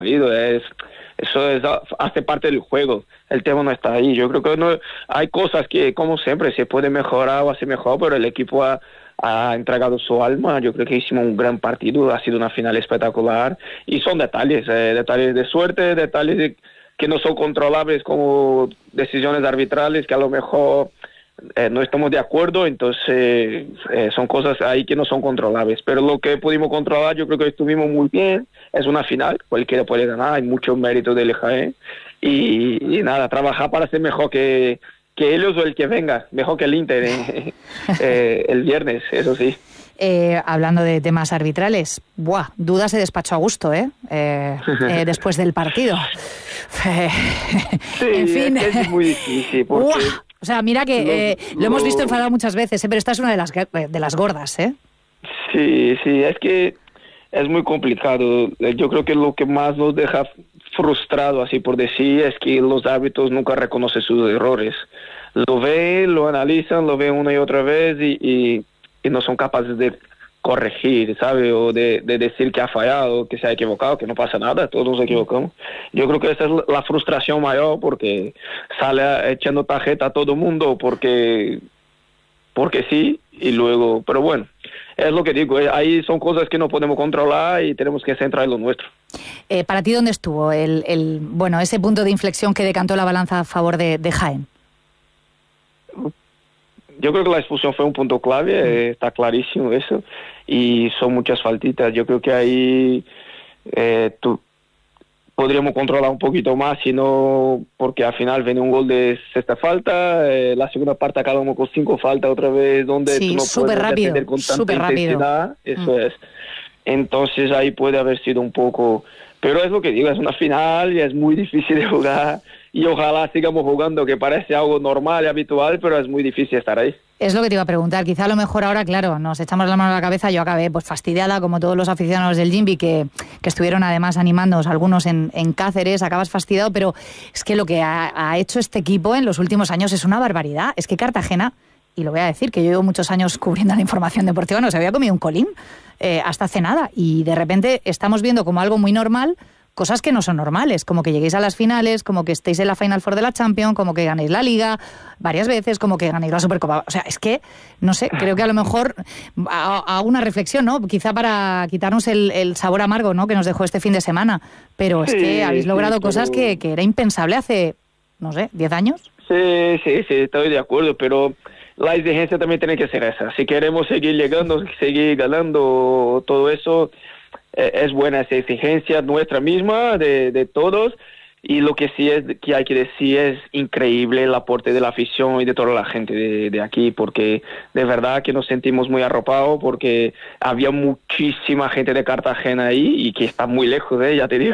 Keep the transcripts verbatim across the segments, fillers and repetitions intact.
es eso es, hace parte del juego. El tema no está ahí. Yo creo que no hay cosas que, como siempre, se puede mejorar o hacer mejor, pero el equipo ha, ha entregado su alma. Yo creo que hicimos un gran partido, ha sido una final espectacular y son detalles, eh, detalles de suerte, detalles de, que no son controlables, como decisiones arbitrales que a lo mejor eh, no estamos de acuerdo, entonces eh, son cosas ahí que no son controlables, pero lo que pudimos controlar yo creo que estuvimos muy bien. Es una final, cualquiera puede ganar, hay mucho mérito del Jaén y, y nada, trabajar para ser mejor que, que ellos o el que venga, mejor que el Inter eh, eh, el viernes, eso sí. Eh, hablando de temas arbitrales, ¡buah! Duda se despachó a gusto, ¿eh? eh, eh después del partido. Sí, en fin. es, que es muy difícil porque... ¡Buah! O sea, mira que lo, eh, lo, lo hemos visto enfadado muchas veces, ¿eh? Pero esta es una de las, de las gordas, ¿eh? Sí, sí, es que es muy complicado. Yo creo que lo que más nos deja frustrado, así por decir, es que los árbitros nunca reconocen sus errores. Lo ven, lo analizan, lo ven una y otra vez y, y, y no son capaces de corregir, ¿sabe? O de, de decir que ha fallado, que se ha equivocado, que no pasa nada, todos nos equivocamos. Yo creo que esa es la frustración mayor, porque sale echando tarjeta a todo el mundo porque, porque sí, y luego, pero bueno, es lo que digo, ahí son cosas que no podemos controlar y tenemos que centrar en lo nuestro. Eh, ¿Para ti dónde estuvo el, el, bueno, ese punto de inflexión que decantó la balanza a favor de, de Jaén? Yo creo que la expulsión fue un punto clave, eh, está clarísimo eso, y son muchas faltitas. Yo creo que ahí eh, tú, podríamos controlar un poquito más, sino porque al final viene un gol de sexta falta, eh, la segunda parte acabamos con cinco faltas otra vez, donde sí, tú no puedes rápido, defender con tanta intensidad, eso mm. es. Entonces ahí puede haber sido un poco... Pero es lo que digo, es una final y es muy difícil de jugar y ojalá sigamos jugando, que parece algo normal y habitual, pero es muy difícil estar ahí. Es lo que te iba a preguntar, quizá a lo mejor ahora, claro, nos echamos la mano a la cabeza, yo acabé pues fastidiada, como todos los aficionados del Jimby, que, que estuvieron además animándonos algunos en, en Cáceres, acabas fastidiado, pero es que lo que ha, ha hecho este equipo en los últimos años es una barbaridad. Es que Cartagena, y lo voy a decir, que yo llevo muchos años cubriendo la información deportiva, no se había comido un colín eh, hasta hace nada, y de repente estamos viendo como algo muy normal cosas que no son normales, como que lleguéis a las finales, como que estéis en la Final Four de la Champions, como que ganéis la Liga varias veces, como que ganéis la Supercopa. O sea, es que, no sé, creo que a lo mejor hago una reflexión, ¿no? Quizá para quitarnos el, el sabor amargo, ¿no?, que nos dejó este fin de semana. Pero es que habéis logrado sí, cosas que, que era impensable hace, no sé, diez años. Sí, sí, sí, estoy de acuerdo, pero la exigencia también tiene que ser esa. Si queremos seguir llegando, seguir ganando todo eso, es buena esa exigencia nuestra misma, de, de todos, y lo que sí es que hay que decir es increíble el aporte de la afición y de toda la gente de, de aquí, porque de verdad que nos sentimos muy arropados, porque había muchísima gente de Cartagena ahí y que está muy lejos, ¿eh? Ya te digo.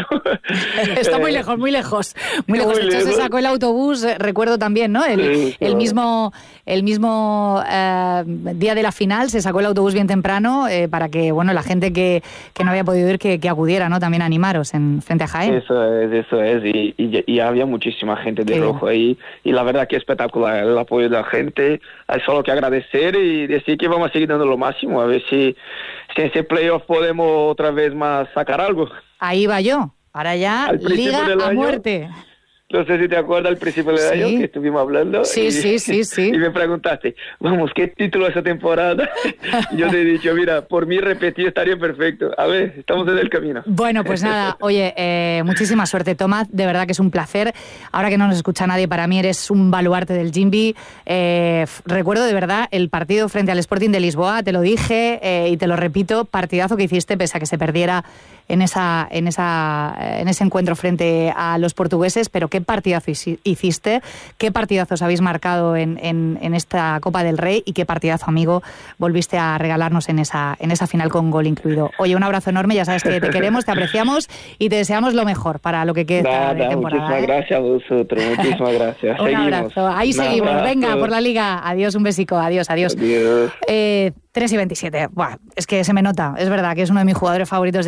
Está muy lejos, muy lejos, muy lejos. Muy de hecho, lejos. Se sacó el autobús, recuerdo también, ¿no? El, sí, claro. el mismo, el mismo eh, día de la final se sacó el autobús bien temprano eh, para que, bueno, la gente que, que no había podido ir que, que acudiera, ¿no? También a animaros en frente a Jaén. Eso es, eso es. Y Y, y, y había muchísima gente de rojo ahí y la verdad que es espectacular el apoyo de la gente. Hay solo que agradecer y decir que vamos a seguir dando lo máximo, a ver si, si en ese playoff podemos otra vez más sacar algo. Ahí va yo, ahora ya liga a año, muerte. No sé si te acuerdas al principio del sí. año que estuvimos hablando. Sí, y, sí, sí, sí. Y me preguntaste, vamos, ¿qué título esa temporada? Y yo te he dicho, mira, por mí repetir estaría perfecto. A ver, estamos en el camino. Bueno, pues nada, oye, eh, muchísima suerte, Tomás. De verdad que es un placer. Ahora que no nos escucha nadie, para mí eres un baluarte del Jimby. Eh, recuerdo de verdad el partido frente al Sporting de Lisboa, te lo dije eh, y te lo repito, partidazo que hiciste pese a que se perdiera en esa, en esa, en ese encuentro frente a los portugueses, pero qué partidazo hiciste, qué partidazos habéis marcado en, en, en esta Copa del Rey y qué partidazo, amigo, volviste a regalarnos en esa, en esa final con gol incluido. Oye, un abrazo enorme, ya sabes que te queremos, te apreciamos y te deseamos lo mejor para lo que queda de temporada. Muchísimas ¿eh? gracias a vosotros, muchísimas gracias. Un seguimos. abrazo, ahí un seguimos, abrazo. Venga, por la Liga, adiós, un besico, adiós, adiós. Adiós. Eh, tres y veintisiete, buah, es que se me nota, es verdad que es uno de mis jugadores favoritos del Jimby Cartagena.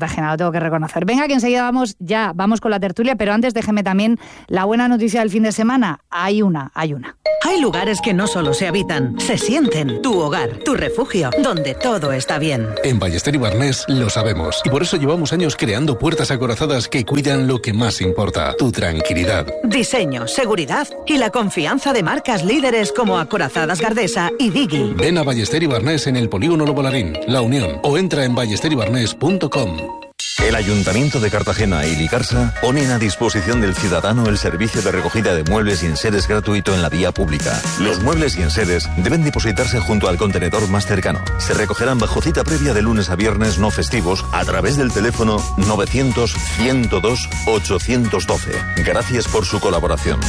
Cartagena, lo tengo que reconocer. Venga, que enseguida vamos, ya vamos con la tertulia, pero antes déjeme también la buena noticia del fin de semana. Hay una, hay una. Hay lugares que no solo se habitan, se sienten. Tu hogar, tu refugio, donde todo está bien. En Ballester y Barnés lo sabemos, y por eso llevamos años creando puertas acorazadas que cuidan lo que más importa, tu tranquilidad. Diseño, seguridad y la confianza de marcas líderes como Acorazadas Gardesa y Digi. Ven a Ballester y Barnés en el Polígono Lobolarín, La Unión, o entra en ballester y barnés punto com. El Ayuntamiento de Cartagena y Licarsa ponen a disposición del ciudadano el servicio de recogida de muebles y enseres gratuito en la vía pública. Los muebles y enseres deben depositarse junto al contenedor más cercano. Se recogerán bajo cita previa de lunes a viernes no festivos a través del teléfono novecientos, ciento dos, ochocientos doce. Gracias por su colaboración.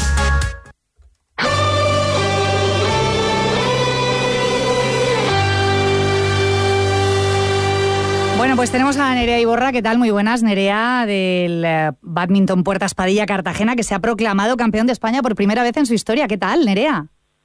Bueno, pues tenemos a Nerea Iborra. ¿Qué tal? Muy buenas, Nerea, del eh, Badminton Puerta Espadilla Cartagena, que se ha proclamado campeón de España por primera vez en su historia. ¿Qué tal, Nerea?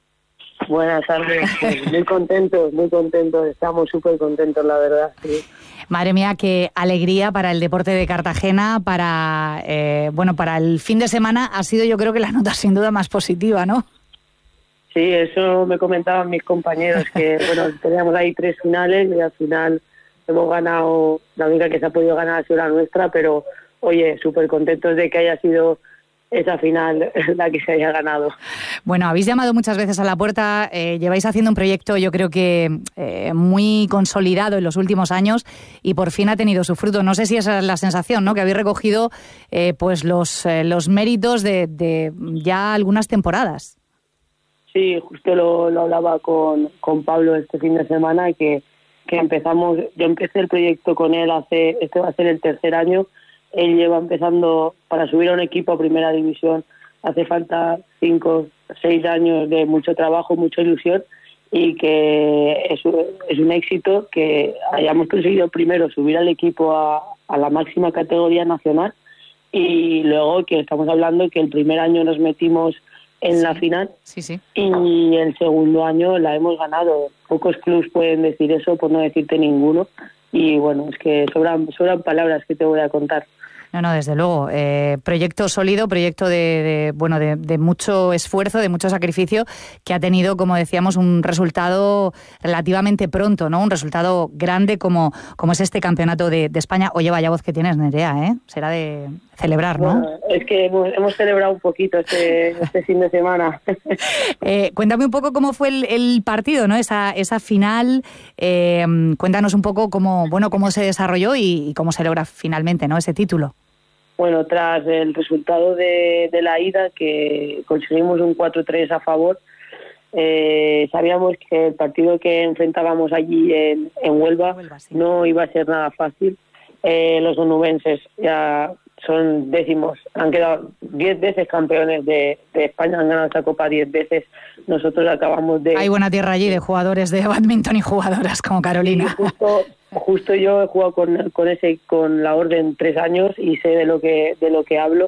Buenas tardes, pues muy contentos, muy contentos, estamos súper contentos, la verdad. Sí. Madre mía, qué alegría para el deporte de Cartagena, para eh, bueno, para el fin de semana ha sido, yo creo que la nota sin duda más positiva, ¿no? Sí, eso me comentaban mis compañeros, que bueno, teníamos ahí tres finales y al final hemos ganado, la única que se ha podido ganar ha sido la nuestra, pero oye, súper contentos de que haya sido esa final la que se haya ganado. Bueno, habéis llamado muchas veces a la puerta, eh, lleváis haciendo un proyecto yo creo que eh, muy consolidado en los últimos años y por fin ha tenido su fruto. No sé si esa es la sensación, ¿no? Que habéis recogido eh, pues los, eh, los méritos de, de ya algunas temporadas. Sí, justo lo, lo hablaba con, con Pablo este fin de semana, que que empezamos, yo empecé el proyecto con él hace, este va a ser el tercer año, él lleva empezando, para subir a un equipo a primera división, hace falta cinco, seis años de mucho trabajo, mucha ilusión, y que es, es un éxito que hayamos conseguido primero subir al equipo a, a la máxima categoría nacional, y luego que estamos hablando que el primer año nos metimos en sí, la final sí, sí. Y el segundo año la hemos ganado. Pocos clubs pueden decir eso, por no decirte ninguno, y bueno, es que sobran, sobran palabras que te voy a contar. No, no, desde luego. Eh, proyecto sólido, proyecto de, de bueno de, de mucho esfuerzo, de mucho sacrificio, que ha tenido, como decíamos, un resultado relativamente pronto, ¿no? Un resultado grande como, como es este campeonato de, de España. Oye, vaya voz que tienes, Nerea, ¿eh? Será de celebrar, ¿no? Bueno, es que hemos, hemos celebrado un poquito este, este fin de semana. eh, cuéntame un poco cómo fue el, el partido, ¿no? Esa, esa final. Eh, cuéntanos un poco cómo, bueno, cómo se desarrolló y, y cómo se logra finalmente, ¿no? Ese título. Bueno, tras el resultado de, de la ida, que conseguimos un cuatro tres a favor, eh, sabíamos que el partido que enfrentábamos allí en, en Huelva, Huelva sí. no iba a ser nada fácil. Eh, los onubenses ya son décimos, han quedado diez veces campeones de, de España, han ganado esta Copa diez veces. Nosotros acabamos de... Hay buena tierra allí de jugadores de badminton y jugadoras como Carolina. Sí, justo, justo yo he jugado con, con ese con la Orden tres años y sé de lo que de lo que hablo.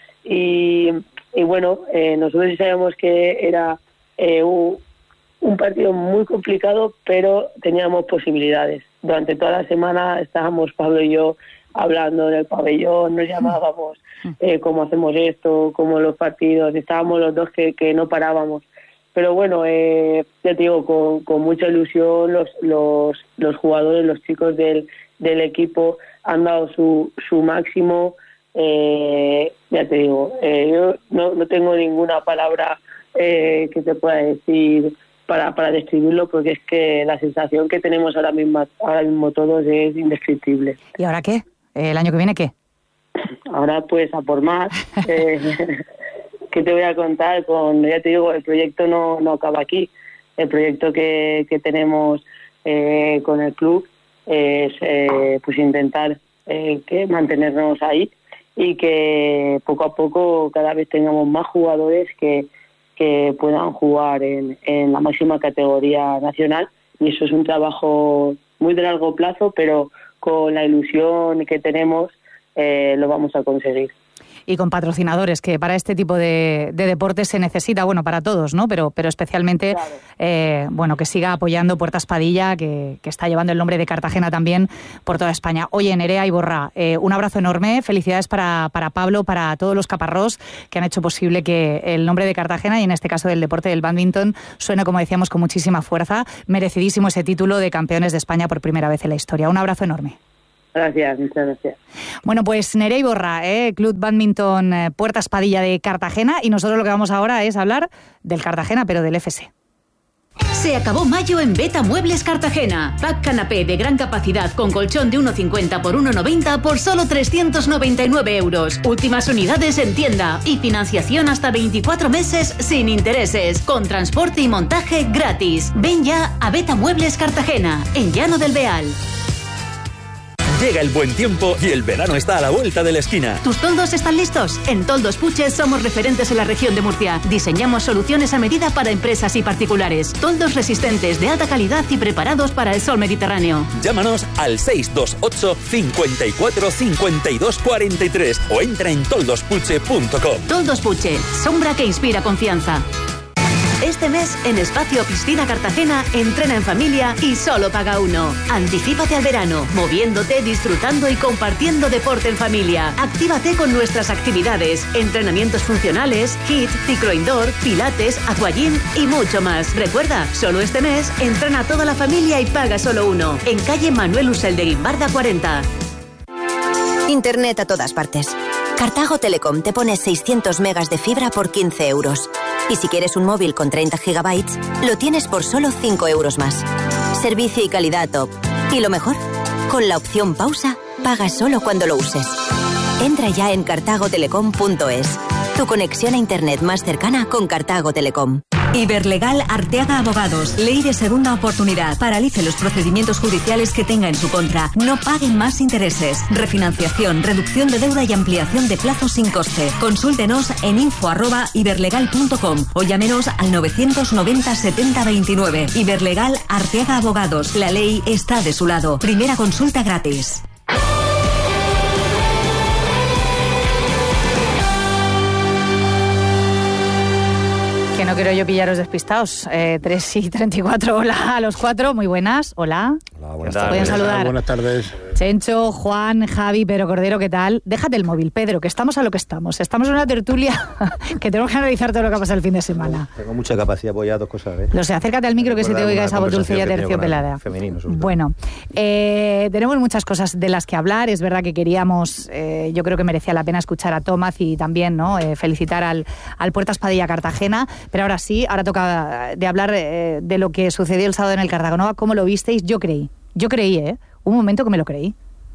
Y, y bueno, eh, nosotros sabíamos que era eh, un, un partido muy complicado, pero teníamos posibilidades. Durante toda la semana estábamos Pablo y yo hablando del pabellón, nos llamábamos eh, cómo hacemos esto, cómo los partidos, estábamos los dos que, que no parábamos. Pero bueno, eh, ya te digo, con, con mucha ilusión los, los, los jugadores, los chicos del, del equipo han dado su, su máximo. Eh, ya te digo, eh, yo no, no tengo ninguna palabra eh, que te pueda decir para, para describirlo, porque es que la sensación que tenemos ahora mismo, ahora mismo todos es indescriptible. ¿Y ahora qué? ¿El año que viene qué? Ahora pues a por más. eh, ¿Qué te voy a contar? Con, ya te digo, el proyecto no, no acaba aquí. El proyecto que, que tenemos eh, con el club es eh, pues intentar eh, que mantenernos ahí y que poco a poco cada vez tengamos más jugadores que, que puedan jugar en, en la máxima categoría nacional, y eso es un trabajo muy de largo plazo, pero con la ilusión que tenemos eh, lo vamos a conseguir. y con patrocinadores, que para este tipo de, de deportes se necesita, bueno, para todos, ¿no? Pero, pero especialmente, claro. eh, bueno, que siga apoyando Puertas Padilla, que, que está llevando el nombre de Cartagena también por toda España. Oye, Nerea Iborra, eh, un abrazo enorme, felicidades para, para Pablo, para todos los caparrós que han hecho posible que el nombre de Cartagena, y en este caso del deporte del bádminton, suene, como decíamos, con muchísima fuerza. Merecidísimo ese título de campeones de España por primera vez en la historia. Un abrazo enorme. Gracias, muchas gracias. Bueno, pues Nerea Iborra, eh, Club Bádminton eh, Puertas Padilla de Cartagena, y nosotros lo que vamos ahora es hablar del Cartagena, pero del F S. Se acabó mayo en Beta Muebles Cartagena. Pack canapé de gran capacidad con colchón de uno cincuenta por uno noventa por solo trescientos noventa y nueve euros. Últimas unidades en tienda y financiación hasta veinticuatro meses sin intereses, con transporte y montaje gratis. Ven ya a Beta Muebles Cartagena, en Llano del Beal. Llega el buen tiempo y el verano está a la vuelta de la esquina. ¿Tus toldos están listos? En Toldos Puche somos referentes en la región de Murcia. Diseñamos soluciones a medida para empresas y particulares. Toldos resistentes, de alta calidad y preparados para el sol mediterráneo. Llámanos al seis dos ocho, cincuenta y cuatro, cincuenta y dos cuarenta y tres o entra en toldos puche punto com. Toldos Puche, sombra que inspira confianza. Este mes, en Espacio Piscina Cartagena, entrena en familia y solo paga uno. Anticípate al verano, moviéndote, disfrutando y compartiendo deporte en familia. Actívate con nuestras actividades, entrenamientos funcionales, hit, ciclo indoor, pilates, aquagym y mucho más. Recuerda, solo este mes, entrena a toda la familia y paga solo uno. En calle Manuel Usel de Guimbarda cuarenta. Internet a todas partes. Cartago Telecom te pone seiscientos megas de fibra por quince euros. Y si quieres un móvil con treinta gigabytes, lo tienes por solo cinco euros más. Servicio y calidad top. Y lo mejor, con la opción pausa, pagas solo cuando lo uses. Entra ya en cartago telecom punto es. Tu conexión a internet más cercana con Cartago Telecom. Iberlegal Arteaga Abogados. Ley de segunda oportunidad. Paralice los procedimientos judiciales que tenga en su contra. No paguen más intereses. Refinanciación, reducción de deuda y ampliación de plazos sin coste. Consúltenos en info arroba iberlegal punto com o llámenos al novecientos noventa setenta veintinueve. Iberlegal Arteaga Abogados. La ley está de su lado. Primera consulta gratis. Que no quiero yo pillaros despistados. Eh, tres y treinta y cuatro, hola a los cuatro, muy buenas, hola. Hola, buenas tardes. Pueden saludar. Buenas tardes. Chencho, Juan, Javi, Pedro Cordero, ¿qué tal? Déjate el móvil, Pedro, que estamos a lo que estamos. Estamos en una tertulia que tenemos que analizar todo lo que ha pasado el fin de semana. Tengo mucha capacidad, voy a dos cosas, ¿eh? Lo sé, acércate al micro que se te oiga esa voz dulce y aterciopelada. Femenino, bueno, eh, tenemos muchas cosas de las que hablar. Es verdad que queríamos, eh, yo creo que merecía la pena escuchar a Tomás y también, ¿no? Eh, felicitar al, al Puertas Padilla Cartagena. Pero ahora sí, ahora toca de hablar eh, de lo que sucedió el sábado en el Cartagonova. ¿Cómo lo visteis? Yo creí, yo creí, ¿eh? Un momento que me lo creí.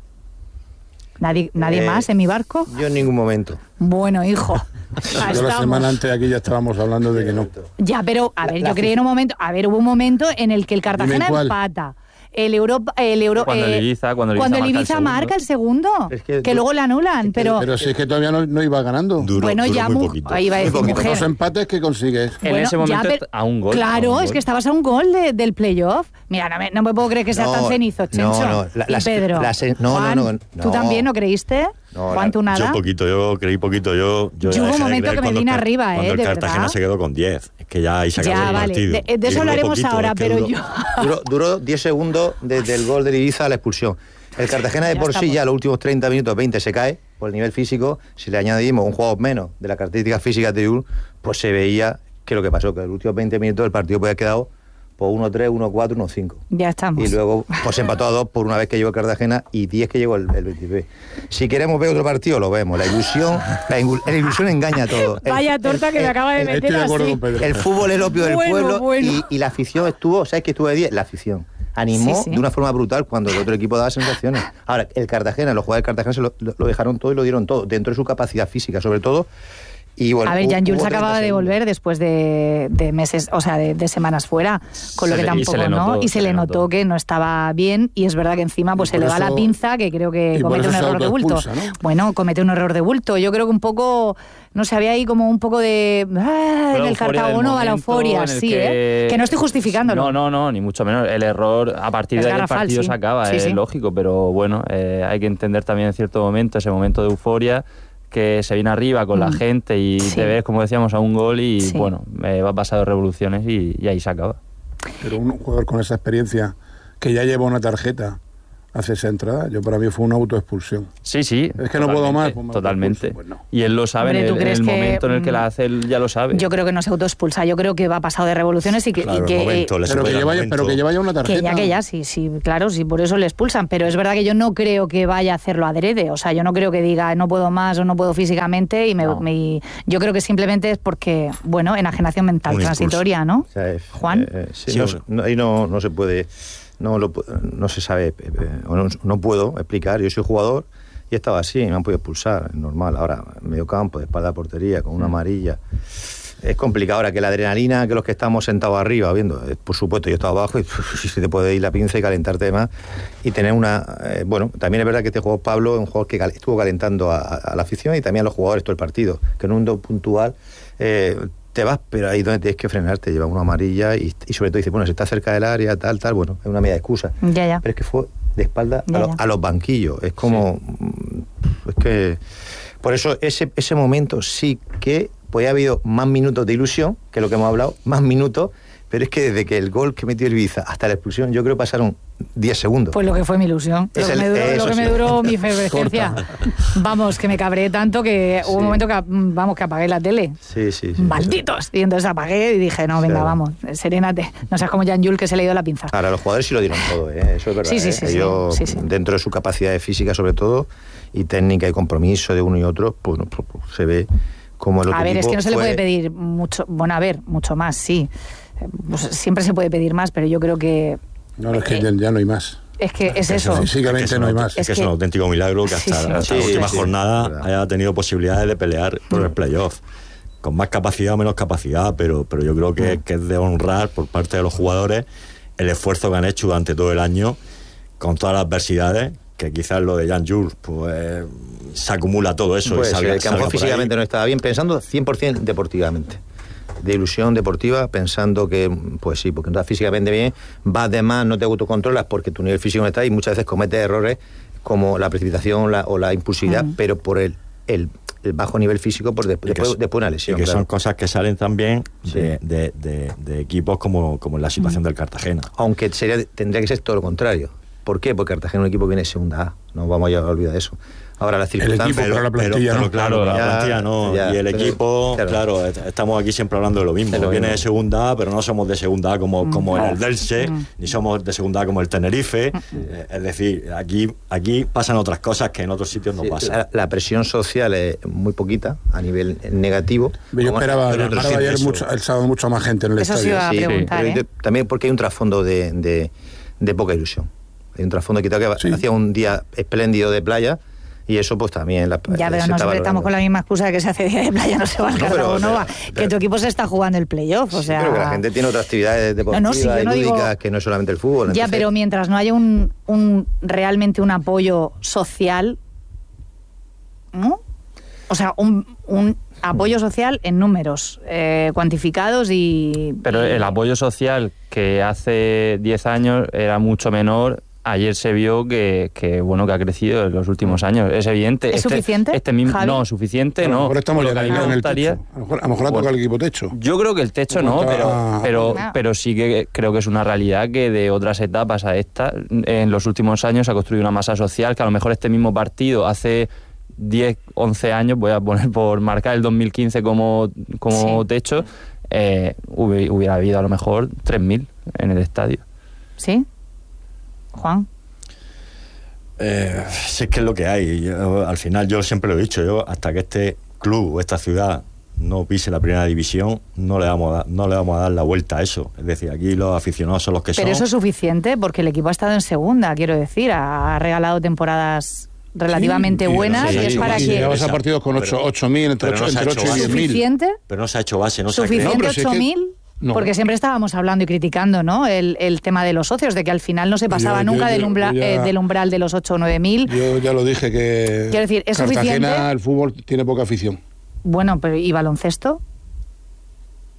¿Nadie, nadie eh, más en mi barco? Yo en ningún momento. Bueno, hijo. Yo la semana antes de aquí ya estábamos hablando de que no. Ya, pero, a ver, yo creí en un momento... A ver, hubo un momento en el que el Cartagena empata. El Europa, el Euro, cuando eh, el Ibiza, cuando el Ibiza, cuando el Ibiza marca el segundo, es que, que luego le anulan, es que, pero... Pero si es que todavía no, no iba ganando. Duró, bueno, duró ya muy poquito. Ahí va a decir mujer. Los empates que consigues. En bueno, ese momento ya, a un gol. Claro, un gol. Es que estabas a un gol de, del playoff. Mira, no me, no me puedo creer que sea no, tan cenizo, Chencho. No, no, la, y las, Pedro. Las, no, Juan, no, no, no. ¿Tú también no creíste? No, Juan, ¿tú nada? Yo poquito, yo creí poquito. Yo, yo, yo hubo un momento que me vine arriba, ¿eh? Cuando el de Cartagena verdad. se quedó con diez. Es que ya ahí se acabó ya, el vale. partido. De, de eso hablaremos poquito, ahora, pero duró, yo... Duró, duró diez segundos desde el gol de Ibiza a la expulsión. El Cartagena de por sí ya los últimos treinta minutos, veinte se cae por el nivel físico. Si le añadimos un jugador menos de las características físicas de Yul, pues se veía que lo que pasó, que en los últimos veinte minutos el partido puede haber quedado por uno tres, uno cuatro, uno cinco. Ya estamos. Y luego pues empató a dos por una vez que llegó el Cartagena y diez que llegó el, el veintitrés. Si queremos ver otro partido, lo vemos. La ilusión, la, la ilusión engaña a todo. Vaya el, torta el, que el, me acaba de meter así. El fútbol es el opio del bueno, pueblo bueno. Y, y la afición estuvo, ¿sabes qué estuvo de diez? La afición. Animó sí, sí. de una forma brutal cuando el otro equipo daba sensaciones. Ahora, el Cartagena, los jugadores del Cartagena se lo, lo, lo dejaron todo y lo dieron todo, dentro de su capacidad física, sobre todo. Y bueno, a ver, Jan Jules acababa de volver después de, de meses, o sea, de, de semanas fuera, con se lo que le, tampoco, ¿no? Notó, y se, se le notó, notó que no estaba bien, y es verdad que encima pues se le va la pinza, que creo que comete un error de bulto. Expulsa, ¿no? Bueno, comete un error de bulto. Yo creo que un poco, no sé, había ahí como un poco de... Ah, en el Cartagonova, la euforia, sí, que... ¿eh? Que no estoy justificándolo. No, no, no, ni mucho menos. El error, a partir es de ahí el partido sí. se acaba, sí, es sí. lógico, pero bueno, eh, hay que entender también en cierto momento, ese momento de euforia, que se viene arriba con mm. la gente y sí. te ves, como decíamos, a un gol y sí. bueno, eh, va pasado revoluciones y, y ahí se acaba. Pero un jugador con esa experiencia que ya lleva una tarjeta hace esa entrada, yo para mí fue una autoexpulsión. Sí, sí. Es que no puedo más. Pues totalmente. Pues no. Y él lo sabe. Hombre, en el, en el momento en el que la hace, él ya lo sabe. Yo creo que no se autoexpulsa, yo creo que va pasado de revoluciones y que... Claro, y que momento, eh, pero, que lleva, pero que lleva ya una tarjeta. Que ya, que ya, sí, sí, claro, sí, por eso le expulsan. Pero es verdad que yo no creo que vaya a hacerlo adrede. O sea, yo no creo que diga no puedo más o no puedo físicamente y me, no. me yo creo que simplemente es porque, bueno, enajenación mental un transitoria, impulso. ¿no? O sea, es, Juan. Eh, sí, sí, no, no, ahí no, no se puede... No, lo, no se sabe, no, no puedo explicar, yo soy jugador y estaba así, me han podido expulsar, es normal. Ahora, medio campo, de espalda a portería, con una amarilla, es complicado. Ahora que la adrenalina, que los que estamos sentados arriba viendo, por supuesto yo estaba abajo y se te puede ir la pinza y calentarte más y tener una, eh, bueno, también es verdad que este jugador Pablo es un jugador que cal, estuvo calentando a, a la afición y también a los jugadores todo el partido, que en un do puntual eh, te vas, pero ahí donde tienes que frenarte, llevas una amarilla y, y sobre todo dices, bueno, si está cerca del área, tal, tal, bueno, es una media excusa. Ya, ya. Pero es que fue de espalda ya, a, ya. Lo, a los banquillos, es como... Sí. Es que... Por eso ese, ese momento sí que podía haber habido más minutos de ilusión, que es lo que hemos hablado, más minutos, pero es que desde que el gol que metió el Ibiza hasta la expulsión, yo creo que pasaron diez segundos. Pues lo que fue mi ilusión, lo que, el, me duró, lo que sí. me duró mi efervescencia. Vamos, que me cabreé tanto que sí. hubo un momento que, vamos, que apagué la tele. Sí, sí, sí. Malditos. Sí. Y entonces apagué y dije, no, venga, sí. vamos, serénate. No seas como Jan Jules que se le dio la pinza. Ahora, los jugadores sí lo dieron todo, ¿eh? Eso es verdad. Sí, sí, ¿eh? sí, Ellos, sí, sí. dentro de su capacidad física, sobre todo, y técnica y compromiso de uno y otro, pues, pues, pues se ve como el otro A ver, es que no se fue... le puede pedir mucho, bueno, a ver, mucho más, sí. Pues siempre se puede pedir más, pero yo creo que... No, es que eh, ya, ya no hay más. Es que es eso. Físicamente es que no hay un, más. Es que es un auténtico milagro que hasta, sí, sí. hasta sí, la última sí, jornada sí, haya tenido posibilidades de pelear por el playoff. Con más capacidad o menos capacidad, pero, pero yo creo que, que es de honrar por parte de los jugadores el esfuerzo que han hecho durante todo el año con todas las adversidades, que quizás lo de Jan Jules, pues se acumula todo eso. Pues y salga, el que a lo mejor físicamente ahí. No estaba bien, pensando cien por ciento deportivamente. De ilusión deportiva, pensando que, pues sí, porque no estás físicamente bien, vas de más, no te autocontrolas porque tu nivel físico no está y muchas veces cometes errores como la precipitación la, o la impulsividad, uh-huh. pero por el, el, el bajo nivel físico, pues después, después, después una lesión. Y que claro. son cosas que salen también sí. de, de, de, de equipos como, como en la situación uh-huh. del Cartagena. Aunque sería, tendría que ser todo lo contrario. ¿Por qué? Porque Cartagena es un equipo que viene de segunda A, no vamos a olvidar eso. Ahora las circunstancias... El equipo, pero la plantilla pero, no. Pero, claro, ya, la plantilla no. Ya, y el pero, equipo, claro. claro, estamos aquí siempre hablando de lo mismo. De lo Viene mismo. de segunda A, pero no somos de segunda A como, como mm. en el Delche, mm. ni somos de segunda A como el Tenerife. Mm. Eh, es decir, aquí aquí pasan otras cosas que en otros sitios no sí, pasan. La, la presión social es muy poquita, a nivel negativo. Yo esperaba, yo esperaba ayer mucho, el sábado mucha más gente en el eso estadio. Eso sí iba a preguntar, sí, ¿eh? También porque hay un trasfondo de, de, de poca ilusión. Hay un trasfondo que, que sí. hacía un día espléndido de playa y eso pues también la, ya, pero no siempre estamos con la misma excusa de que se hace día de playa, no se va al no, Cartago Nova, que tu equipo se está jugando el playoff, o sea... Sí, pero que la gente tiene otras actividades deportivas no, no, si y no lúdicas digo... que no es solamente el fútbol. Ya, entonces... pero mientras no haya un, un realmente un apoyo social, ¿no? O sea, un, un apoyo social en números eh, cuantificados y... Pero el apoyo social que hace diez años era mucho menor. Ayer se vio que, que bueno que ha crecido en los últimos años. Es evidente. ¿Es este, suficiente? Este mismo, Javi? no, suficiente bueno, no. A lo mejor estamos ya en el techo. A lo mejor, a lo mejor ha tocado el equipo techo. Yo creo que el techo no, pero, a... pero, pero sí que creo que es una realidad que de otras etapas a esta, en los últimos años se ha construido una masa social que a lo mejor este mismo partido hace diez, once años, voy a poner por marcar el dos mil quince como, como sí. techo, eh, hubiera habido a lo mejor tres mil en el estadio. ¿Sí? Juan. Eh, si es que es lo que hay. Yo, al final, yo siempre lo he dicho, yo hasta que este club o esta ciudad no pise la primera división, no le vamos a dar, no le vamos a dar la vuelta a eso. Es decir, aquí los aficionados son los que Pero son. Pero eso es suficiente porque el equipo ha estado en segunda, quiero decir, ha regalado temporadas relativamente sí, buenas sí, y es sí, para y que... Llevas a partidos con ocho mil, entre ocho y diez mil. ¿Suficiente? Pero no se ha hecho base, no se ha ¿Suficiente creado. ocho mil? No, no. Porque siempre estábamos hablando y criticando, ¿no? El, el tema de los socios, de que al final no se pasaba yo, nunca yo, del, umbra, ya, eh, del umbral de los ocho o nueve mil. Yo ya lo dije que... Quiero decir, ¿es Cartagena, suficiente? El fútbol tiene poca afición. Bueno, pero ¿y baloncesto?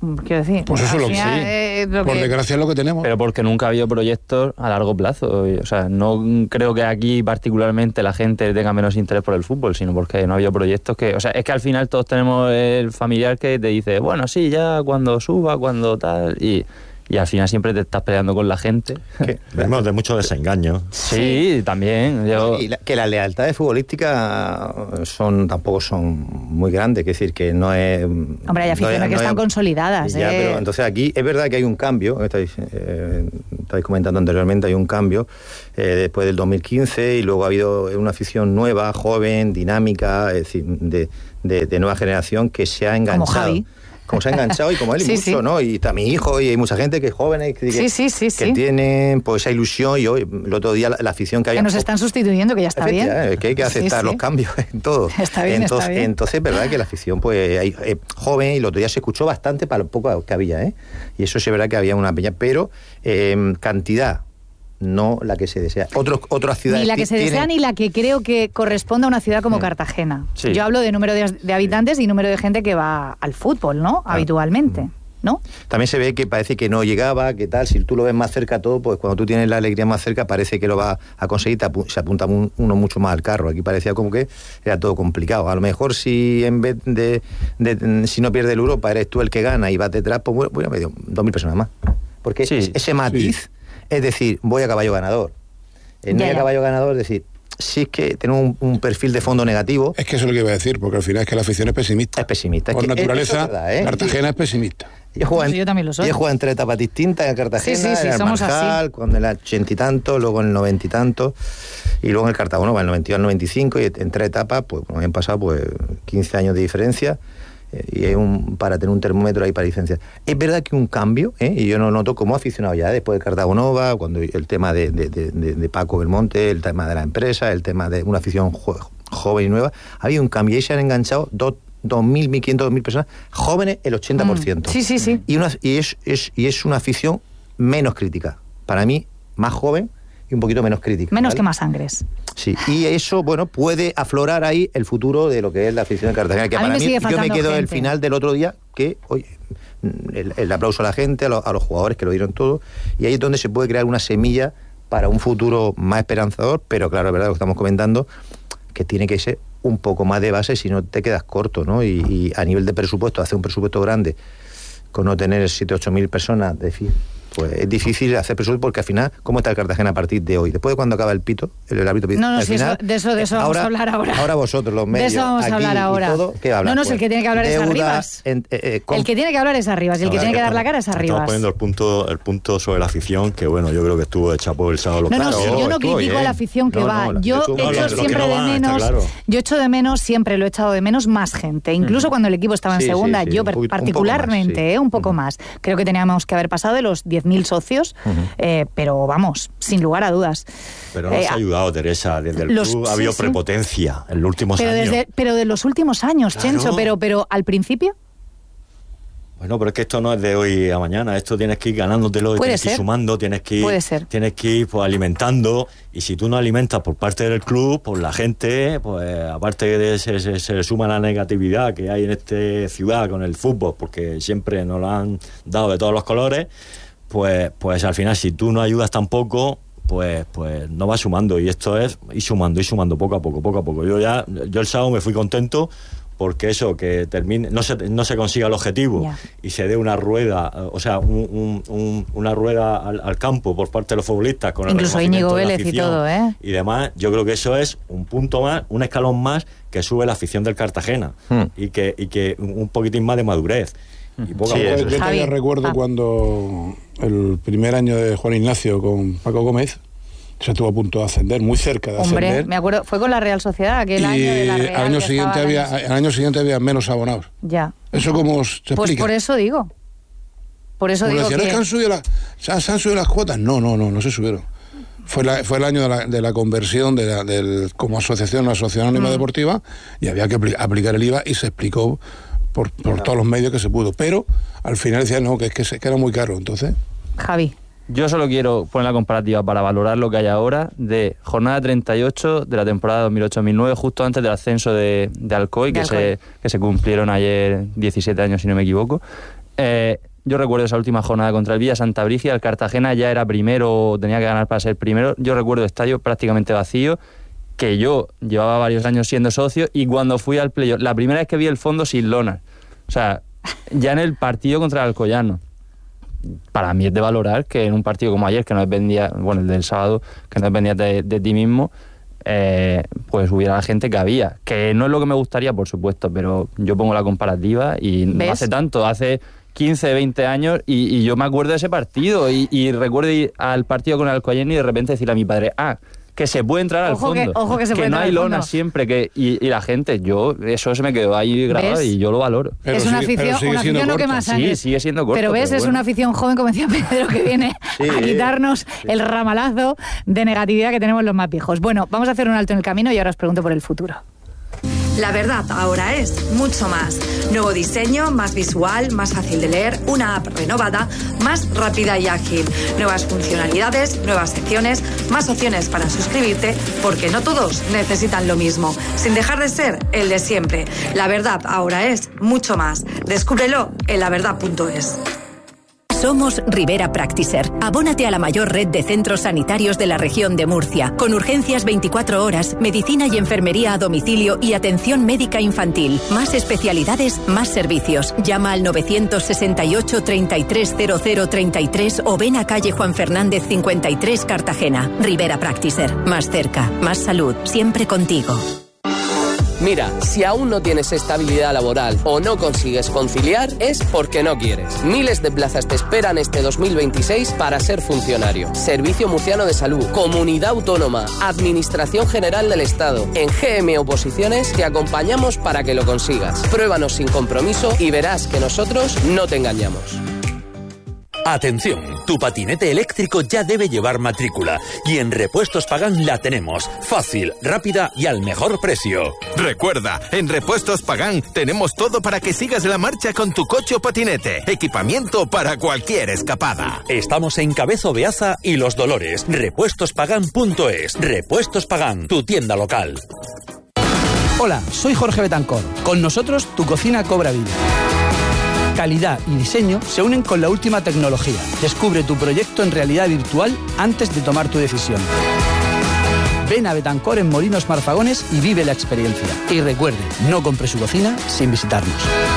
Quiero decir, pues eso es lo que, final, sí. eh, lo por que... desgracia es lo que tenemos. Pero porque nunca ha habido proyectos a largo plazo. O sea, no creo que aquí particularmente la gente tenga menos interés por el fútbol, sino porque no ha habido proyectos que... O sea, es que al final todos tenemos el familiar que te dice, bueno, sí, ya cuando suba, cuando tal... y Y al final siempre te estás peleando con la gente. Venimos de mucho desengaño. Sí, sí. también. Yo... Y la, que las lealtades futbolísticas son tampoco son muy grandes, es decir, que no es... Hombre, hay aficiones no es, que no están es, consolidadas. Ya, ¿eh? pero entonces aquí es verdad que hay un cambio, estáis, eh, estáis comentando anteriormente, hay un cambio eh, después del dos mil quince y luego ha habido una afición nueva, joven, dinámica, es decir, de, de, de nueva generación que se ha enganchado. Como Javi. Como se ha enganchado y como él y sí, mucho, sí. ¿no? Y está mi hijo y hay mucha gente que es joven que, que, sí, sí, sí, que sí. tienen pues esa ilusión y hoy el otro día la, la afición que había... Que nos están sustituyendo, que ya está bien. Es que hay que aceptar sí, sí. los cambios en todo. Está bien, entonces, está bien. Entonces es verdad que la afición pues hay, eh, joven y el otro día se escuchó bastante para lo poco que había, ¿eh? Y eso sí es verdad que había una peña, pero eh, cantidad... no la que se desea. Otros, otras ciudades ni la que se tienen... desea ni la que creo que corresponde a una ciudad como Cartagena. Sí. Yo hablo de número de, de habitantes y número de gente que va al fútbol, ¿no? Ah. Habitualmente, ¿no? También se ve que parece que no llegaba, que tal, si tú lo ves más cerca todo, pues cuando tú tienes la alegría más cerca parece que lo vas a conseguir, te apu- se apunta un, uno mucho más al carro. Aquí parecía como que era todo complicado. A lo mejor si en vez de, de, de si no pierde el Europa eres tú el que gana y vas detrás, pues bueno, medio dos mil personas más. Porque Sí. es, ese matiz, sí. Es decir, voy a caballo ganador. El no ir a caballo ganador, es decir, si es que tenemos un, un perfil de fondo negativo. Es que eso es lo que iba a decir, porque al final es que la afición es pesimista. Es pesimista. Por es que naturaleza, es verdad, ¿eh? Cartagena es pesimista. Yo juego en, yo también lo soy. Yo juego en tres etapas distintas, en Cartagena, sí, sí, sí, en el somos Marjal, así. con el ochenta y tanto, luego en el noventa y tanto, y luego en el Cartagonova, en el noventa y dos al noventa y cinco, y en tres etapas, pues bueno, han pasado pues quince años de diferencia. Y es un, para tener un termómetro ahí para diferenciar. Es verdad que un cambio, ¿eh? Y yo no noto como aficionado ya, ¿eh? Después de Cartagonova, cuando el tema de, de, de, de Paco Belmonte, el tema de la empresa, el tema de una afición jo, joven y nueva, ha habido un cambio y se han enganchado dos, dos mil, mil quinientas, dos mil personas, jóvenes el ochenta por ciento. Mm, sí, sí, sí. Y, una, y, es, es, y es una afición menos crítica. Para mí, más joven y un poquito menos crítica. Menos ¿vale? que más sangres. Sí, y eso, bueno, puede aflorar ahí el futuro de lo que es la afición de Cartagena, que a mí para me mí, yo me quedo gente. el final del otro día, que, oye, el, el aplauso a la gente, a, lo, a los jugadores que lo dieron todo, y ahí es donde se puede crear una semilla para un futuro más esperanzador, pero claro, es verdad lo que estamos comentando, que tiene que ser un poco más de base, si no te quedas corto, ¿no? Y, y a nivel de presupuesto, hacer un presupuesto grande, con no tener siete, ocho mil personas de fin, pues es difícil hacer presupuesto porque al final, ¿cómo está el Cartagena a partir de hoy? Después de cuando acaba el pito, el, el árbitro pito, No, no, al sí, final, eso, de eso, de eso vamos ahora, a hablar ahora. Ahora vosotros, los medios, de eso vamos aquí a hablar ahora. Y todo, ¿qué hablan? No, no, pues, el que tiene que hablar deuda, es Arribas. En, eh, eh, el que tiene que hablar es Arribas y el que tiene que, que dar la cara es Arribas. Estamos poniendo el punto, el punto sobre la afición, que bueno, yo creo que estuvo de chapo el sábado. No, no, claro, sí, yo no critico bien. a la afición que no, va. No, yo no, echo no, siempre no de van, menos, claro. yo echo de menos, siempre lo he echado de menos, más gente. Incluso mm. cuando el equipo estaba en sí, segunda, sí, sí, yo un poquito, particularmente, un poco más, sí. eh, un poco mm. más. Creo que teníamos que haber pasado de los diez mil socios, uh-huh. eh, pero vamos, sin lugar a dudas. Pero nos eh, ha ayudado, Teresa, desde el los, club ha habido sí, prepotencia sí. en los últimos pero años. Desde, pero de los últimos años, claro. Chencho, pero, pero al principio... Bueno, pero es que esto no es de hoy a mañana, esto tienes que ir ganándotelo, tienes ser. que ir sumando, tienes que ir, Puede ser. tienes que ir pues, alimentando, y si tú no alimentas por parte del club, pues la gente, pues aparte de se, se, se le suma la negatividad que hay en esta ciudad con el fútbol, porque siempre nos lo han dado de todos los colores, pues, pues al final si tú no ayudas tampoco, pues, pues no vas sumando, y esto es ir sumando, ir sumando poco a poco, poco a poco. Yo ya, yo el sábado me fui contento, porque eso, que termine, no se, no se consiga el objetivo yeah. y se dé una rueda, o sea, un, un, un, una rueda al, al campo por parte de los futbolistas con incluso el Íñigo de la Vélez y todo, ¿eh? Y demás, yo creo que eso es un punto más, un escalón más que sube la afición del Cartagena hmm. y que y que un poquitín más de madurez. Hmm. Y poco sí, a poco. Yo todavía recuerdo ah. cuando el primer año de Juan Ignacio con Paco Gómez se estuvo a punto de ascender, muy cerca de Hombre, ascender. me acuerdo, fue con la Real Sociedad, aquel y año de la Real. Al año siguiente había, año... al año siguiente había menos abonados. Ya. ¿Eso cómo se explica? Pues por eso digo. Por eso Como digo decían, que... ¿es que han subido, la, ¿se, han, ¿se han subido las cuotas? No, no, no, no se subieron. Fue, la, fue el año de la, de la conversión de la, del, como asociación, una asociación anónima mm. deportiva, y había que apl- aplicar el I V A y se explicó por, por no. todos los medios que se pudo. Pero al final decían, no, que, es que, se, que era muy caro, entonces... Javi. Yo solo quiero poner la comparativa para valorar lo que hay ahora de jornada treinta y ocho de la temporada dos mil ocho dos mil nueve, justo antes del ascenso de, de Alcoy, de que, Alcoy. Se, que se cumplieron ayer diecisiete años, si no me equivoco. Eh, yo recuerdo esa última jornada contra el Villa Santa Brígida, el Cartagena ya era primero, tenía que ganar para ser primero. Yo recuerdo el estadio prácticamente vacío, que yo llevaba varios años siendo socio, y cuando fui al playoff, la primera vez que vi el fondo sin lonas, o sea, ya en el partido contra el Alcoyano, para mí es de valorar que en un partido como ayer, que no dependía, bueno, el del sábado, que no dependía de, de ti mismo, eh, pues hubiera la gente que había, que no es lo que me gustaría, por supuesto, pero yo pongo la comparativa y ¿ves? No hace tanto, hace quince, veinte años, y, y yo me acuerdo de ese partido, y, y recuerdo ir al partido con el Alcoyano y de repente decirle a mi padre, ah, que se puede entrar al ojo fondo, que, ojo que, se que puede no hay lonas fondo. Siempre, que y, y la gente, yo, eso se me quedó ahí grabado. ¿Ves? Y yo lo valoro. Pero es una sigue, afición, una afición no que más años. Sí, sigue siendo corto. Pero ves, pero es bueno. Una afición joven, como decía Pedro, que viene sí, a quitarnos sí. el ramalazo de negatividad que tenemos los más viejos. Bueno, vamos a hacer un alto en el camino y ahora os pregunto por el futuro. La verdad ahora es mucho más. Nuevo diseño, más visual, más fácil de leer, una app renovada, más rápida y ágil. Nuevas funcionalidades, nuevas secciones, más opciones para suscribirte, porque no todos necesitan lo mismo, sin dejar de ser el de siempre. La verdad ahora es mucho más. Descúbrelo en la verdad punto es. Somos Rivera Practicer. Abónate a la mayor red de centros sanitarios de la región de Murcia, con urgencias veinticuatro horas, medicina y enfermería a domicilio y atención médica infantil. Más especialidades, más servicios. Llama al novecientos sesenta y ocho, treinta y tres, cero cero treinta y tres o ven a calle Juan Fernández cincuenta y tres, Cartagena. Rivera Practicer. Más cerca, más salud, siempre contigo. Mira, si aún no tienes estabilidad laboral o no consigues conciliar, es porque no quieres. Miles de plazas te esperan este dos mil veintiséis para ser funcionario. Servicio Murciano de Salud, Comunidad Autónoma, Administración General del Estado. En G M Oposiciones te acompañamos para que lo consigas. Pruébanos sin compromiso y verás que nosotros no te engañamos. Atención, tu patinete eléctrico ya debe llevar matrícula y en Repuestos Pagán la tenemos, fácil, rápida y al mejor precio. Recuerda, en Repuestos Pagán tenemos todo para que sigas la marcha con tu coche o patinete, equipamiento para cualquier escapada. Estamos en Cabezo Beaza y Los Dolores, repuestos pagán punto es. Repuestos Pagán, tu tienda local. Hola, soy Jorge Betancor. Con nosotros tu cocina cobra vida. Calidad y diseño se unen con la última tecnología. Descubre tu proyecto en realidad virtual antes de tomar tu decisión. Ven a Betancor en Molinos Marfagones y vive la experiencia. Y recuerde, no compre su cocina sin visitarnos.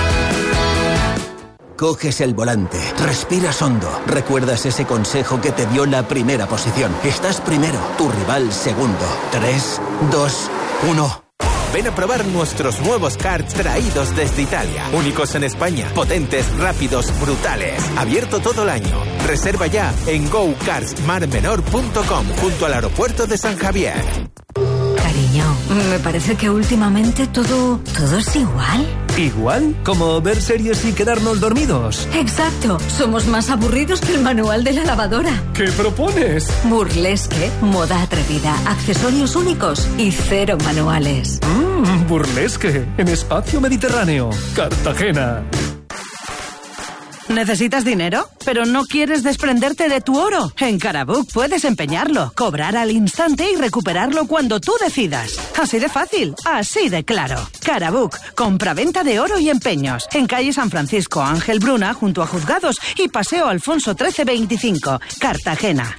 Coges el volante, respiras hondo, recuerdas ese consejo que te dio la primera posición. Estás primero, tu rival segundo. Tres, dos, uno... Ven a probar nuestros nuevos karts traídos desde Italia. Únicos en España, potentes, rápidos, brutales. Abierto todo el año. Reserva ya en go cars mar menor punto com, junto al aeropuerto de San Javier. Cariño, me parece que últimamente todo, todo es igual. ¿Igual? ¿Como ver series y quedarnos dormidos? Exacto. Somos más aburridos que el manual de la lavadora. ¿Qué propones? Burlesque, moda atrevida, accesorios únicos y cero manuales. Mmm, burlesque, en Espacio Mediterráneo, Cartagena. ¿Necesitas dinero? ¿Pero no quieres desprenderte de tu oro? En Carabook puedes empeñarlo, cobrar al instante y recuperarlo cuando tú decidas. Así de fácil, así de claro. Carabook, compra-venta de oro y empeños. En calle San Francisco Ángel Bruna, junto a Juzgados, y Paseo Alfonso trece veinticinco, Cartagena.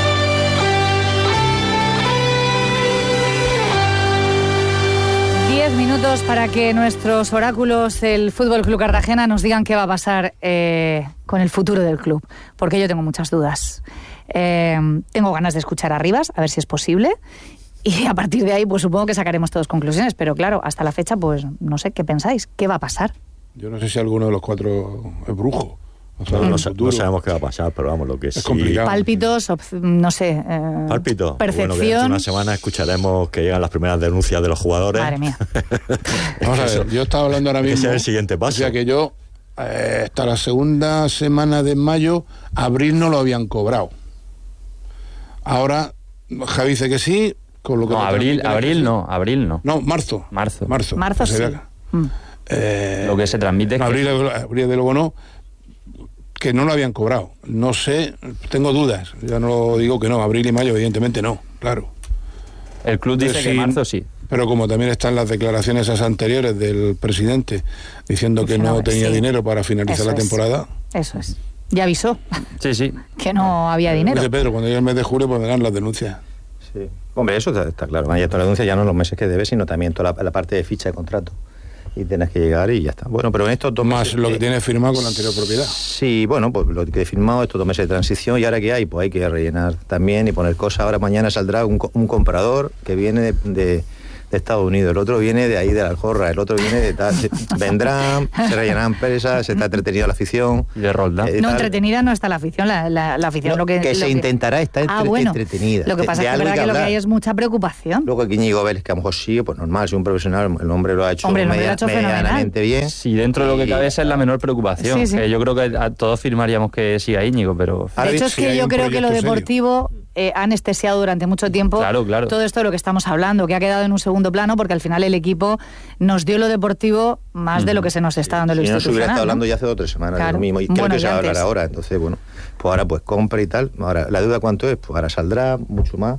Diez minutos para que nuestros oráculos del Fútbol Club Cartagena nos digan qué va a pasar eh, con el futuro del club, porque yo tengo muchas dudas. Eh, tengo ganas de escuchar a Rivas, a ver si es posible, y a partir de ahí pues supongo que sacaremos todas conclusiones, pero claro, hasta la fecha pues no sé, ¿qué pensáis? ¿Qué va a pasar? Yo no sé si alguno de los cuatro es brujo. O sea, no, no, no sabemos qué va a pasar, pero vamos, lo que es sí... complicado. Pálpitos, no sé... Eh, Pálpito. Percepción... Bueno, que dentro de una semana escucharemos que llegan las primeras denuncias de los jugadores. Madre mía. Vamos a ver, yo estaba hablando ahora mismo... Ese es el siguiente paso. O sea, que yo, eh, hasta la segunda semana de mayo, abril no lo habían cobrado. Ahora, Javi dice que sí, con lo que... No, abril, abril sí. no, abril no. No, marzo. Marzo. Marzo, marzo sí. Mm. Eh, lo que se transmite es abril, que... abril de luego no... que no lo habían cobrado. No sé, tengo dudas. Ya no digo que no, abril y mayo evidentemente no, claro. El club dice pero que sí, marzo sí. Pero como también están las declaraciones esas anteriores del presidente diciendo que no, no tenía sí. dinero para finalizar Eso la temporada. Es. Eso es. Ya avisó. Sí, sí. Que no había dinero. Dice Pedro, cuando llegue el mes de julio pondrán las denuncias. Sí. Hombre, eso está, está claro. Ya toda la denuncia ya no los meses que debes, sino también toda la, la parte de ficha de contrato. Y tienes que llegar y ya está. Bueno, pero en estos dos Más meses, lo que eh, tienes firmado con la anterior propiedad. Sí, bueno, pues lo que he firmado, estos dos meses de transición, y ahora que hay, pues hay que rellenar también y poner cosas. Ahora mañana saldrá un, un comprador que viene de, de, de Estados Unidos, el otro viene de ahí de la Aljorra, el otro viene de tal. Vendrán, se rellenarán presas, se está entretenido la afición. Y de Roldán. Eh, no, entretenida no está la afición, la, la, la afición no, lo que... que lo se que... intentará estar entre, ah, bueno. entretenida. Lo que pasa de, es que, de verdad que, que lo que hay es mucha preocupación. Luego que Íñigo Vélez, que a lo mejor sí, pues normal, si un profesional, el hombre lo ha hecho, hombre, media, lo ha hecho medianamente bien. Sí, dentro de lo que cabe esa es la menor preocupación. Sí, sí. Que yo creo que a todos firmaríamos que siga Íñigo, pero... De hecho, es que yo creo que lo deportivo eh, ha anestesiado durante mucho tiempo claro, claro. todo esto de lo que estamos hablando, que ha quedado en un segundo plano, porque al final el equipo nos dio lo deportivo más mm. de lo que se nos está dando en lo si institucional. Si no se hubiera estado ¿no? hablando ya hace dos o tres semanas claro. de lo mismo, y creo bueno, que se va a hablar antes. ahora, entonces, bueno, pues ahora pues compra y tal, ahora la deuda ¿cuánto es? Pues ahora saldrá mucho más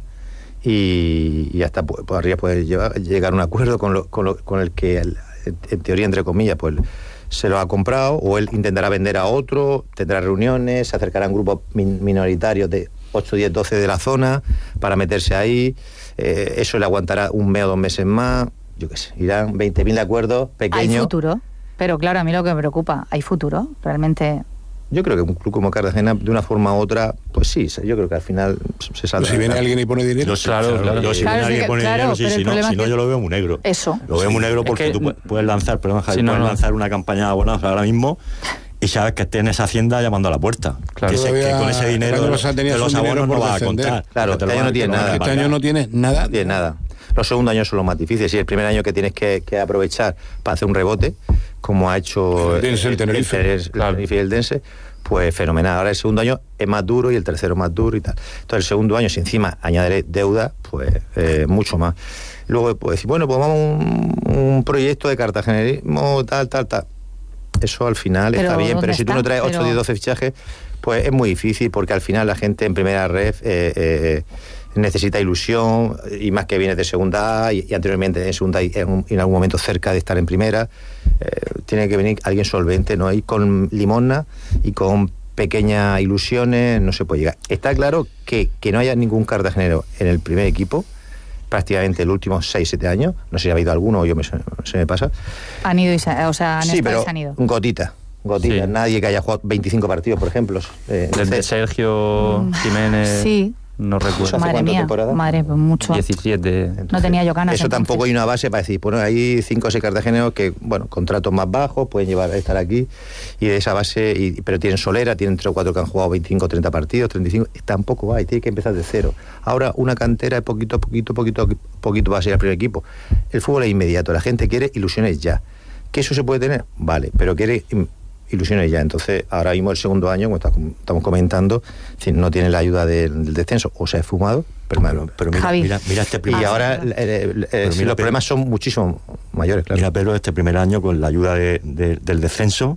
y, y hasta pues, pues arriba puede llevar, llegar a un acuerdo con, lo, con, lo, con el que, el, en teoría, entre comillas, pues se lo ha comprado, o él intentará vender a otro, tendrá reuniones, se acercarán grupos min, minoritarios de ocho, diez, doce de la zona para meterse ahí, eh, eso le aguantará un mes o dos meses más, yo qué sé, irán veinte mil acuerdos pequeños. Hay futuro, pero claro, a mí lo que me preocupa, ¿hay futuro? Realmente... Yo creo que un club como Cartagena, de una forma u otra, pues sí, yo creo que al final se saldrá. Si viene alguien y pone dinero, yo, claro, claro, claro. Yo, si claro, viene alguien y pone claro, dinero, sí, si no, si no yo lo veo muy negro. Eso. Lo veo sí. muy negro porque es que, tú puedes lanzar, perdón, Javi, sí, no, puedes no. lanzar una campaña de abonados ahora mismo y sabes que tienes hacienda llamando a la puerta. Claro. Que, se, que con ese dinero de los abonos no vas a contar. Claro, este año no tienes nada. Este año no tienes nnada. No tienes nada. Los segundos años son los más difíciles. Y el primer año que tienes que, que aprovechar para hacer un rebote, como ha hecho el Dense, el Tenerife, el, el, el, claro. Tenerife y el Dense, pues fenomenal. Ahora el segundo año es más duro y el tercero más duro y tal. Entonces el segundo año, si encima añadiré deuda, pues eh, mucho más. Luego pues decir, bueno, pues vamos a un, un proyecto de cartagenerismo, tal, tal, tal. Eso al final pero está bien, pero si tú no traes ocho, diez, doce fichajes, pues es muy difícil, porque al final la gente en primera red eh, eh, necesita ilusión, y más que viene de segunda A y, y anteriormente en segunda y en, en algún momento cerca de estar en primera, eh, tiene que venir alguien solvente, ¿no? Y con limosna y con pequeñas ilusiones no se puede llegar. Está claro que, que no haya ningún cartagenero en el primer equipo prácticamente los últimos seis, siete años, no sé si ha habido alguno o yo me, se me pasa. Han ido y se, o sea, han sí, estado pero y se han ido. Gotita. Gotita, sí. Nadie que haya jugado veinticinco partidos, por ejemplo. Eh, Desde Sergio Jiménez. Sí. No recuerdo. Madre mía, temporada? madre, pues mucho. diecisiete. Entonces, no tenía yo ganas. Eso entonces. Tampoco hay una base para decir, bueno, hay cinco o seis cartageneros que, bueno, contratos más bajos, pueden llevar a estar aquí, y de esa base, y, pero tienen solera, tienen tres o cuatro que han jugado veinticinco, treinta partidos, treinta y cinco, tampoco va, y tiene que empezar de cero. Ahora, una cantera de poquito a poquito, poquito, poquito va a ser el primer equipo. El fútbol es inmediato, la gente quiere ilusiones ya. ¿Que eso se puede tener? Vale, pero quiere ilusiones ya. Entonces, ahora mismo el segundo año, como estamos comentando, no tiene la ayuda del, del descenso, o se ha esfumado, pero, pero, pero mira, mira, mira este primer y ahora eh, eh, eh, si los problemas son muchísimo mayores, claro. Mira, Pedro, este primer año con la ayuda de, de, del descenso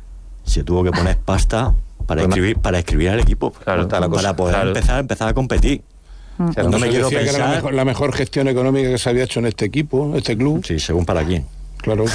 se tuvo que poner pasta para escribir para escribir al equipo, claro, para cosa, poder claro. empezar empezar a competir. O sea, no me quiero pensar... que era la mejor, la mejor gestión económica que se había hecho en este equipo, este club. Sí, según para quién. Claro.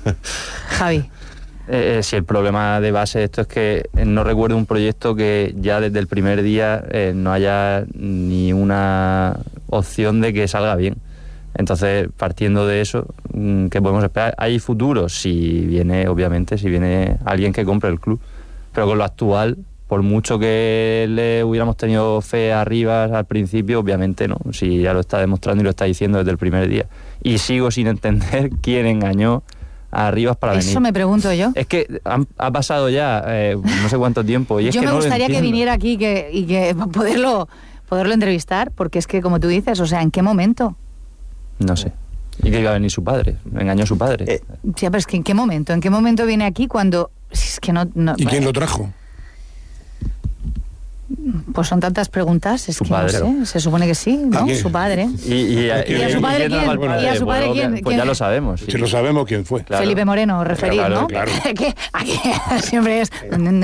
Javi. Eh, si el problema de base de esto es que no recuerdo un proyecto que ya desde el primer día eh, no haya ni una opción de que salga bien. Entonces, partiendo de eso, ¿qué podemos esperar? ¿Hay futuro? Si viene, obviamente, si viene alguien que compre el club. Pero con lo actual, por mucho que le hubiéramos tenido fe arriba al principio, obviamente no. Si ya lo está demostrando y lo está diciendo desde el primer día. Y sigo sin entender quién engañó a Rivas para Eso venir. Eso me pregunto yo. Es que han, ha pasado ya eh, no sé cuánto tiempo. Y es yo que me no gustaría que viniera aquí que, y que poderlo, poderlo entrevistar, porque es que, como tú dices, o sea, ¿en qué momento? No sé. Y que iba a venir su padre. Engañó a su padre. Eh, sí, pero es que ¿en qué momento? ¿En qué momento viene aquí cuando... Si es que no, no, ¿Y quién lo trajo? Pues son tantas preguntas, es su que padre, no sé, ¿no? se supone que sí, ¿no? Su padre. ¿Y, y, ¿Y a su padre quién? ¿Y a su padre quién? Pues ya lo sabemos. Si lo sabemos quién fue. Claro. Felipe Moreno, referir, claro, ¿no? Claro. Que aquí siempre es...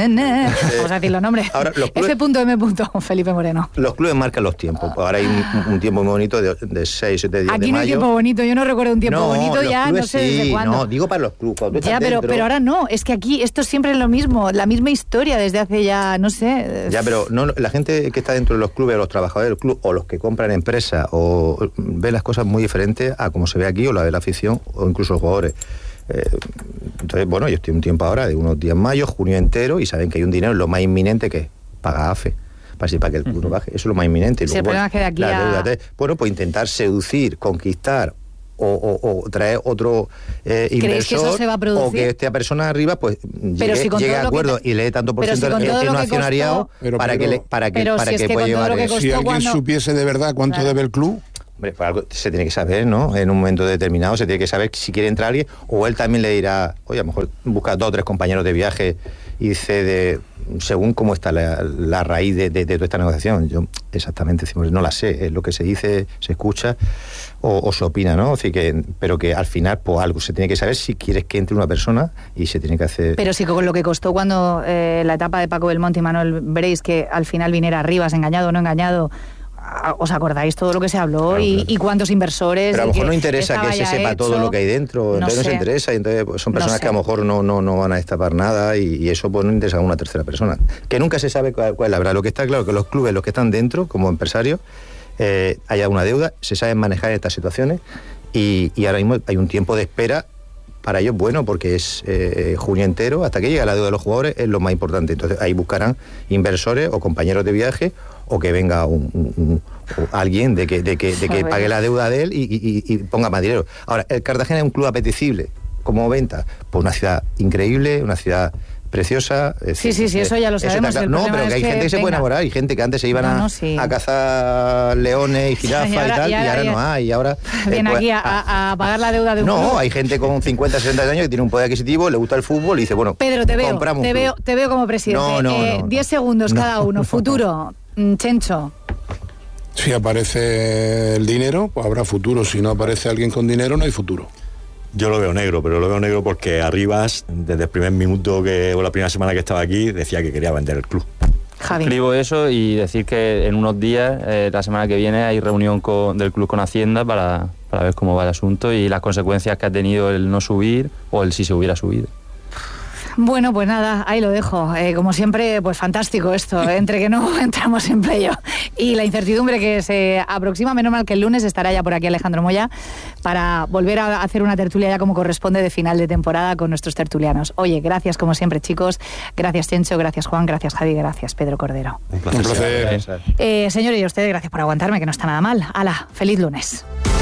Vamos a decir los nombres. Ahora, los clubes, F M. Felipe Moreno. Los clubes marcan los tiempos. Ahora hay un, un tiempo muy bonito de, de seis, siete días Aquí de no hay mayo. tiempo bonito, yo no recuerdo un tiempo no, bonito ya, clubes, no sé sí, desde cuándo. No, digo para los clubes. Ya, pero, pero ahora no, es que aquí esto siempre es lo mismo, la misma historia desde hace ya, no sé... Ya, pero no, la gente que está dentro de los clubes, los trabajadores del club, o los que compran empresas, o ve las cosas muy diferentes a como se ve aquí, o la de la afición, o incluso los jugadores. Eh, entonces, bueno, yo estoy un tiempo ahora de unos días en mayo, junio entero, y saben que hay un dinero, lo más inminente que es pagar A F E, para, así, para que el club no baje. Eso es lo más inminente. Y sí, luego, el problema es que de aquí la a... deuda de, bueno, pues intentar seducir, conquistar, O, o, o traer otro eh, inversor, que eso se va a producir? o que esta persona arriba pues pero llegue, si llegue a acuerdo te... y le dé tanto por ciento si en un accionariado pero, para, pero, que le, para que pero para si que, es que pueda llevar que si alguien cuando... supiese de verdad cuánto claro. debe el club. Hombre, pues algo se tiene que saber, ¿no? En un momento determinado se tiene que saber si quiere entrar alguien, o él también le dirá, oye, a lo mejor busca dos o tres compañeros de viaje y dice de según cómo está la, la raíz de, de, de toda esta negociación. Yo exactamente no la sé, es lo que se dice, se escucha o, o se opina, ¿no? Así que, pero que al final, pues algo se tiene que saber si quieres que entre una persona y se tiene que hacer... Pero sí, con lo que costó cuando eh, la etapa de Paco Belmonte y Manuel Breis, que al final viniera Rivas, engañado o no engañado... ¿Os acordáis todo lo que se habló? Claro, y, claro. y cuántos inversores... Pero a lo mejor no interesa que se sepa hecho, todo lo que hay dentro, entonces no, no se interesa, y entonces pues, son personas no que a lo mejor no, no, no van a destapar nada y, y eso pues no interesa a una tercera persona. Que nunca se sabe cuál, cuál es la verdad. Lo que está claro es que los clubes, los que están dentro, como empresarios, eh, haya una deuda, se saben manejar estas situaciones y, y ahora mismo hay un tiempo de espera para ellos bueno, porque es eh, junio entero, hasta que llega la deuda de los jugadores, es lo más importante. Entonces ahí buscarán inversores o compañeros de viaje o que venga un, un, un, alguien de que, de que, de que pague la deuda de él y, y, y ponga más dinero. Ahora, el Cartagena es un club apetecible como venta, pues una ciudad increíble, una ciudad preciosa. Sí, sí, sí, eso ya lo sabemos. Claro. No, pero que hay que gente que se puede enamorar, hay gente que antes se iban no, no, sí. a, a cazar leones y jirafas y, ahora, y tal, y ahora, y ahora no hay. Y ahora, viene eh, pues, aquí a, a, a pagar la deuda de un No, club. Hay gente con cincuenta, sesenta años que tiene un poder adquisitivo, le gusta el fútbol y dice, bueno, Pedro, te veo, compramos te veo, te veo como presidente. No, no, eh, no, diez no. segundos no, cada uno. no, Futuro, no. Chencho. Si aparece el dinero, pues habrá futuro. Si no aparece alguien con dinero, no hay futuro. Yo lo veo negro, pero lo veo negro porque Arribas, desde el primer minuto que, o la primera semana que estaba aquí, decía que quería vender el club. Javi. Escribo eso y decir que en unos días, eh, la semana que viene, hay reunión con, del club con Hacienda para, para ver cómo va el asunto y las consecuencias que ha tenido el no subir o el si se hubiera subido. Bueno, pues nada, ahí lo dejo. Eh, como siempre, pues fantástico esto, ¿eh? Entre que no entramos en playoff y la incertidumbre que se aproxima. Menos mal que el lunes estará ya por aquí Alejandro Moya para volver a hacer una tertulia ya como corresponde de final de temporada con nuestros tertulianos. Oye, gracias como siempre, chicos. Gracias, Chencho, gracias, Juan, gracias, Javi, gracias, Pedro Cordero. Un placer. Un placer. Eh, señores, y a ustedes, gracias por aguantarme, que no está nada mal. Hala, feliz lunes.